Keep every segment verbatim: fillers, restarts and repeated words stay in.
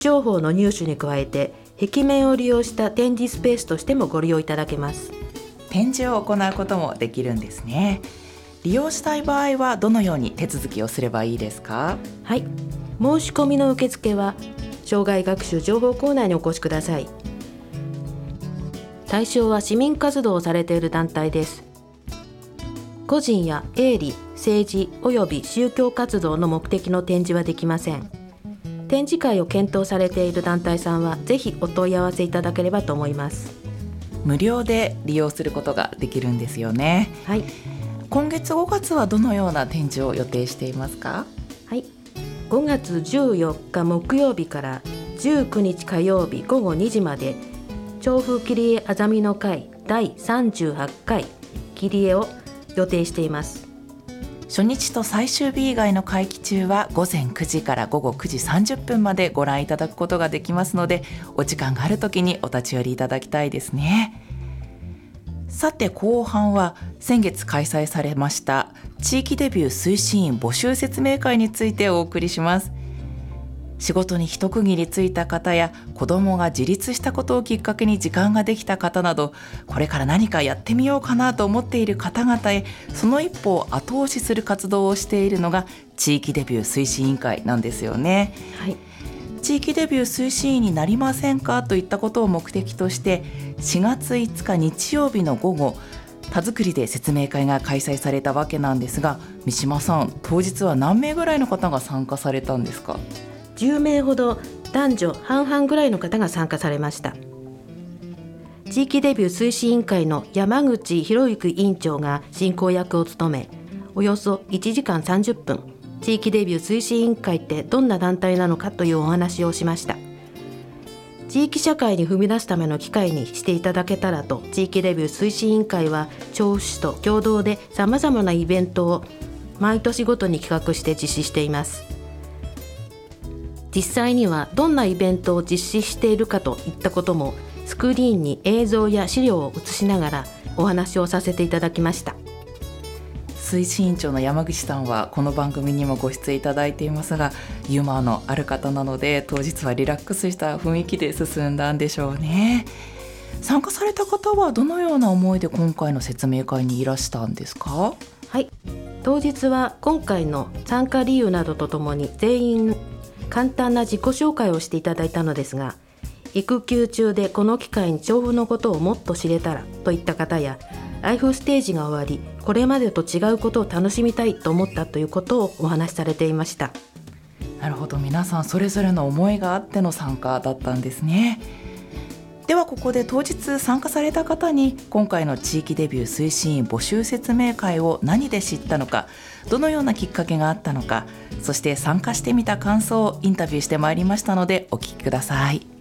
情報の入手に加えて壁面を利用した展示スペースとしてもご利用いただけます。 展示を行うこともできるんですね。利用したい場合はどのように手続きをすればいいですか？ はい、申し込みの受付は障害学習情報コーナーにお越しください。対象は市民活動をされている団体です。個人や営利、政治及び宗教活動の目的の展示はできません。展示会を検討されている団体さんはぜひお問い合わせいただければと思います。 無料で利用することができるんですよね。 はい、 今月ごがつはどのような展示を予定していますか？ はい、ごがつじゅうよっか木曜日からじゅうくにち火曜日ごごにじまで調布切り絵あざみの会だいさんじゅうはちかい切り絵を予定しています。 初日と最終日以外の会期中はごぜんくじからごごくじさんじゅっぷんまでご覧いただくことができますので、お時間があるときにお立ち寄りいただきたいですね。さて後半は先月開催されました地域デビュー推進員募集説明会についてお送りします。仕事に一区切りついた方や子どもが自立したことをきっかけに時間ができた方など、これから何かやってみようかなと思っている方々へその一歩を後押しする活動をしているのが地域デビュー推進委員会なんですよね。 はい、 地域デビュー推進員になりませんかといったことを目的としてしがついつか日曜日の午後、田作りで説明会が開催されたわけなんですが、三島さん、当日は何名ぐらいの方が参加されたんですか？ じゅうめいほど男女半々ぐらいの方が参加されました。地域デビュー推進委員会の山口博之委員長が進行役を務め、およそいちじかんさんじゅっぷん地域デビュー推進委員会ってどんな団体なのかというお話をしました。地域社会に踏み出すための機会にしていただけたらと、地域デビュー推進委員会は調布市と共同でさまざまなイベントを毎年ごとに企画して実施しています。実際にはどんなイベントを実施しているかといったこともスクリーンに映像や資料を映しながらお話をさせていただきました。 推進委員長の山口さんはこの番組にもご出演いただいていますが、ユーモアのある方なので当日はリラックスした雰囲気で進んだんでしょうね。参加された方はどのような思いで今回の説明会にいらしたんですか？ はい、当日は今回の参加理由などとともに全員簡単な自己紹介をしていただいたのですが、育休中でこの機会に調布のことをもっと知れたらといった方や、ライフステージが終わりこれまでと違うことを楽しみたいと思ったということをお話しされていました。 なるほど、皆さんそれぞれの思いがあっての参加だったんですね。ではここで当日参加された方に今回の地域デビュー推進員募集説明会を何で知ったのか、どのようなきっかけがあったのか、そして参加してみた感想をインタビューしてまいりましたのでお聞きください。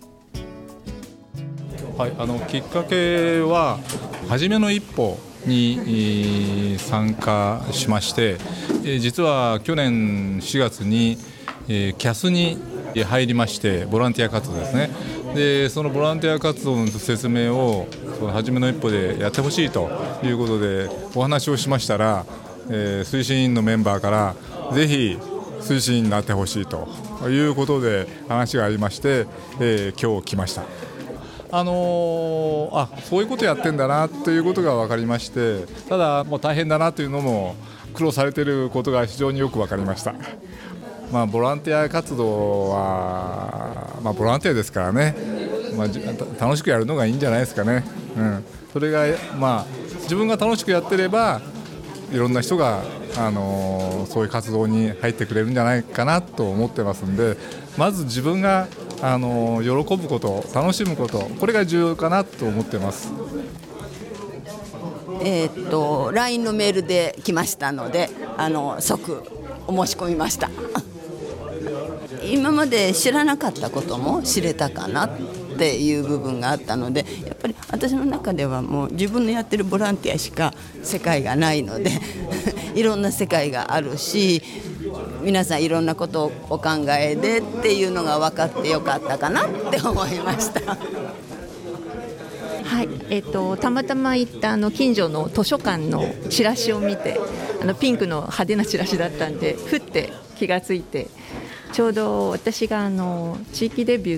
はい、あのきっかけは初めの一歩に参加しまして、実は去年しがつにキャスに入りまして、ボランティア活動ですね。でそのボランティア活動の説明をその初めの一歩でやってほしいということでお話をしましたら、えー、推進員のメンバーからぜひ推進員になってほしいということで話がありまして、えー、今日来ました。あのー、あそういうことやってんだなということが分かりまして、ただもう大変だなというのも苦労されていることが非常によく分かりました。まあ、ボランティア活動は、まあ、ボランティアですからね、まあ、楽しくやるのがいいんじゃないですかね、うん、それが、まあ、自分が楽しくやってればいろんな人が、あのー、そういう活動に入ってくれるんじゃないかなと思ってますんで、まず自分が、あのー、喜ぶこと、楽しむこと、これが重要かなと思ってます。 えー、っと ライン のメールで来ましたので、あの即お申し込みました。今まで知らなかったことも知れたかなっていう部分があったので、やっぱり私の中ではもう自分のやってるボランティアしか世界がないのでいろんな世界があるし、皆さんいろんなことをお考えでっていうのが分かってよかったかなって思いました。 はい、えー、とたまたま行ったあの近所の図書館のチラシを見て、あのピンクの派手なチラシだったんでふって気がついて、 ちょうど私があの地域デビュー